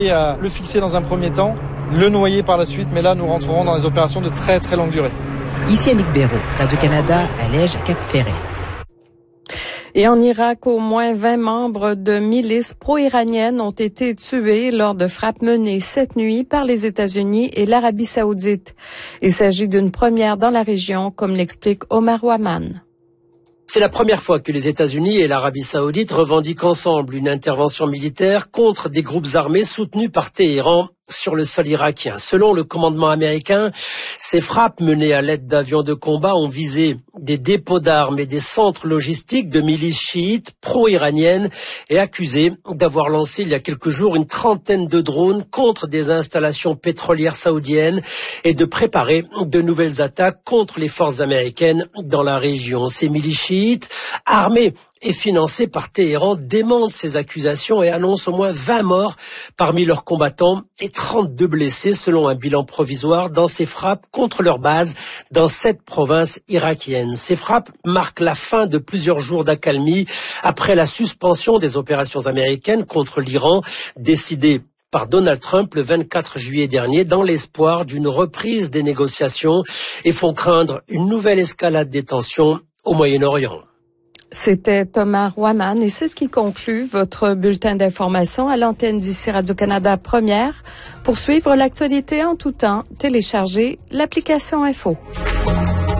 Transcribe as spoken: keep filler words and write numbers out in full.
Et à le fixer dans un premier temps, le noyer par la suite, mais là nous rentrerons dans des opérations de très très longue durée. Ici Annick Béraud, Radio-Canada, à Lège, à Cap-Ferret. Et en Irak, au moins vingt membres de milices pro-iraniennes ont été tués lors de frappes menées cette nuit par les États-Unis et l'Arabie saoudite. Il s'agit d'une première dans la région, comme l'explique Omar Waman. C'est la première fois que les États-Unis et l'Arabie saoudite revendiquent ensemble une intervention militaire contre des groupes armés soutenus par Téhéran sur le sol irakien. Selon le commandement américain, ces frappes menées à l'aide d'avions de combat ont visé des dépôts d'armes et des centres logistiques de milices chiites pro-iraniennes et accusé d'avoir lancé il y a quelques jours une trentaine de drones contre des installations pétrolières saoudiennes et de préparer de nouvelles attaques contre les forces américaines dans la région. Ces milices chiites, armées et financées par Téhéran, démentent ces accusations et annoncent au moins vingt morts parmi leurs combattants et trente-deux blessés selon un bilan provisoire dans ces frappes contre leur base dans sept provinces irakiennes. Ces frappes marquent la fin de plusieurs jours d'accalmie après la suspension des opérations américaines contre l'Iran décidée par Donald Trump le vingt-quatre juillet dernier dans l'espoir d'une reprise des négociations et font craindre une nouvelle escalade des tensions au Moyen-Orient. C'était Omar Waman et c'est ce qui conclut votre bulletin d'information à l'antenne d'ici Radio-Canada Première. Pour suivre l'actualité en tout temps, téléchargez l'application Info.